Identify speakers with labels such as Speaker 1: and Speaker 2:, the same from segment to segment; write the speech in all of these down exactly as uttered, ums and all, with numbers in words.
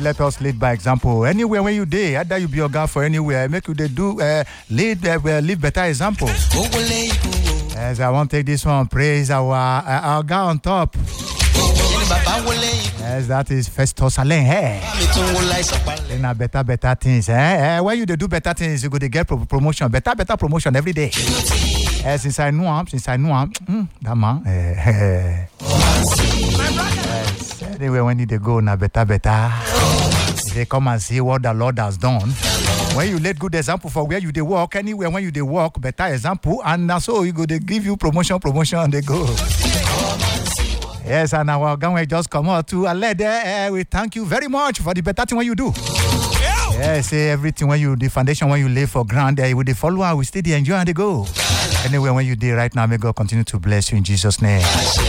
Speaker 1: let us lead by example. Anywhere when you day, either you be your girl for anywhere, make you they do uh, lead uh, live better example. As I want to take this one, praise our uh, our guy on top. Yes, that is Festus Alain. Hey, in a better, better things. Eh? Eh, when you do better things, you go to get pro- promotion, better, better promotion every day. Eh, since I know him, since I know him, mm, that man. Eh, eh. Yes. Anyway, when you go, na better, better. They come and see what the Lord has done. When you let good example for where you they work, anywhere when you they work, better example, and so you go they give you promotion, promotion, and they go. Yes, and our gang just come out to a lady. Uh, we thank you very much for the better thing when you do. Yes, say everything when you the foundation when you lay for ground, uh, with the follower, we still enjoy and they go. Anyway, when you do right now, may God continue to bless you in Jesus' name.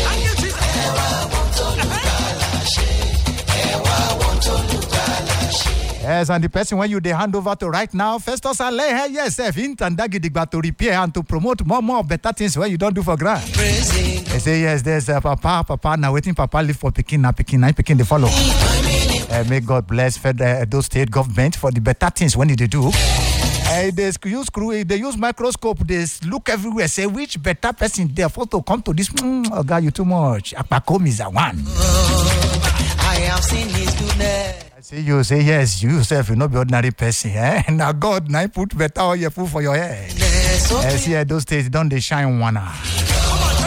Speaker 1: Yes, and the person when you they hand over to right now, Festus Alain, yes, if and to repair and to promote more more better things where you don't do for grant. They say yes, there's a papa, papa now waiting, papa live for Peking, now Peking, now Peking they follow. Uh, may God bless federal those state government for the better things when they do. Uh, they use screw, they use microscope, they look everywhere, say which better person there for to come to this. Mm, oh God, you too much. Apakom is a one.
Speaker 2: I have seen his goodness.
Speaker 1: See you say yes, you yourself you not be ordinary person, eh? Now God now put better all your food for your head. Uh, see uh, those days don't they shine one.